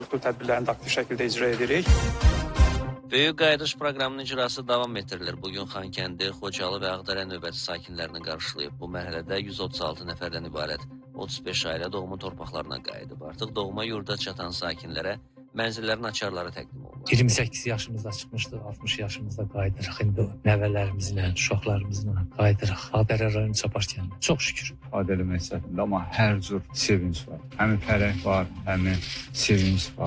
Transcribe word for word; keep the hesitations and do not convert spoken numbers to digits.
Bu tədbirlərini də aktiv şəkildə icra edirik. Böyük qayıdış proqramının icrası davam etdirilir. Bugün Xankəndi, Xocalı və Ağdərə növbəti sakinlərini qarşılayıb. Bu mərhələdə yüz otuz altı nəfərdən ibarət otuz beş ailə doğma torpaqlarına qayıdıb. Artıq doğma yurda çatan sakinlərə mənzillərin açarları təqdim olunur. iyirmi səkkiz yaşımızda çıxmışdıq, altmış yaşımızda qayıdırıq. İndi nəvələrimizlə, uşaqlarımızla qayıdırıq. Ağdərə rayon Çapaş kəndinə. Çox şükür. İfadə eləmək istədim, amma hər cür sevinç var. Həmin fərəh var, həmin sevinç var.